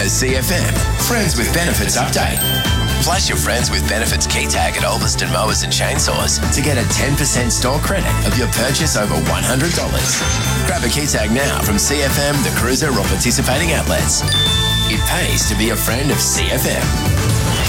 CFM Friends with Benefits update. Flash your Friends with Benefits key tag at Ulverston Mowers and Chainsaws to get a 10% store credit of your purchase over $100. Grab a key tag now from CFM, the Cruiser or participating outlets. It pays to be a friend of CFM.